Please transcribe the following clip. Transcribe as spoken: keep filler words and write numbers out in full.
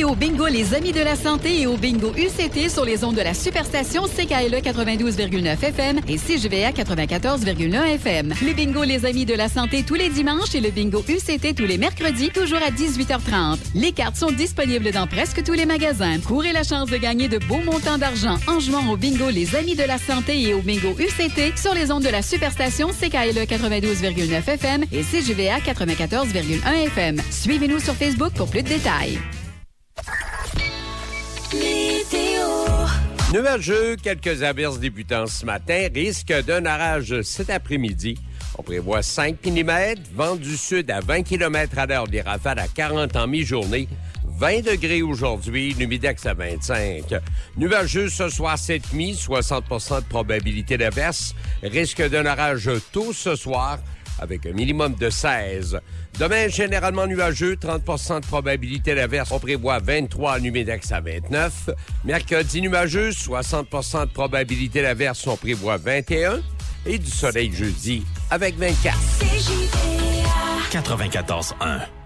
au bingo Les Amis de la Santé et au bingo U C T sur les ondes de la Superstation C K L E quatre-vingt-douze virgule neuf F M et C J V A quatre-vingt-quatorze virgule un F M. Le bingo Les Amis de la Santé tous les dimanches et le bingo U C T tous les mercredis, toujours à dix-huit heures trente. Les cartes sont disponibles dans presque tous les magasins. Courez la chance de gagner de beaux montants d'argent en jouant au bingo Les Amis de la Santé et au bingo U C T sur les ondes de la Superstation C K L E quatre-vingt-douze virgule neuf F M et C J V A quatre-vingt-quatorze virgule un F M. Suivez-nous sur Facebook pour plus de détails. Météo. Nuageux, quelques averses débutant ce matin, risque d'un orage cet après-midi. On prévoit cinq millimètres, vent du sud à vingt kilomètres à l'heure, des rafales à quarante en mi-journée. vingt degrés aujourd'hui, l'humidex à vingt-cinq. Nuageux ce soir, cette nuit, soixante pour cent de probabilité d'averse. Risque d'un orage tôt ce soir, avec un minimum de seize. Demain, généralement nuageux, trente pour cent de probabilité d'averse. On prévoit vingt-trois, l'humidex à vingt-neuf. Mercredi, nuageux, soixante pour cent de probabilité d'averse. On prévoit vingt et un. Et du soleil jeudi, avec vingt-quatre. C J V A quatre-vingt-quatorze un.